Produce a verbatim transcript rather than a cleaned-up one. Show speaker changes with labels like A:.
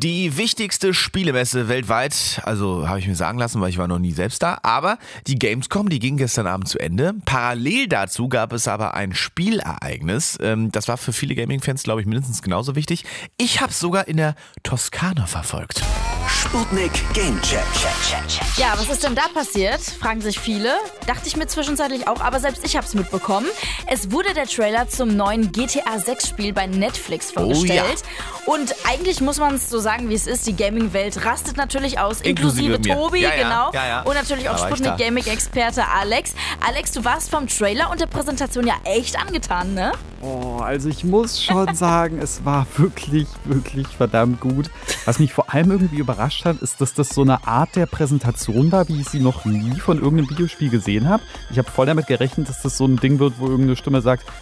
A: Die wichtigste Spielemesse weltweit, also habe ich mir sagen lassen, weil ich war noch nie selbst da, aber die Gamescom, die ging gestern Abend zu Ende. Parallel dazu gab es aber ein Spielereignis, das war für viele Gaming-Fans, glaube ich, mindestens genauso wichtig. Ich habe es sogar in der Toskana verfolgt.
B: Sputnik Gamecheck.
C: Ja, was ist denn da passiert? Fragen sich viele. Dachte ich mir zwischenzeitlich auch, aber selbst ich habe es mitbekommen. Es wurde der Trailer zum neuen G T A sechs Spiel bei Netflix vorgestellt.
A: Oh ja.
C: Und eigentlich muss man es so sagen, wie es ist. Die Gaming-Welt rastet natürlich aus, inklusive,
A: Inklusive mir.
C: Tobi,
A: Ja, ja,
C: genau.
A: ja, ja.
C: Und natürlich auch
A: Da war ich
C: Sputnik
A: da.
C: Gaming-Experte Alex. Alex, du warst vom Trailer und der Präsentation ja echt angetan, ne?
D: Oh, also ich muss schon sagen, es war wirklich, wirklich verdammt gut. Was mich vor allem irgendwie überrascht hat, ist, dass das so eine Art der Präsentation war, wie ich sie noch nie von irgendeinem Videospiel gesehen habe. Ich habe voll damit gerechnet, dass das so ein Ding wird, wo irgendeine Stimme sagt,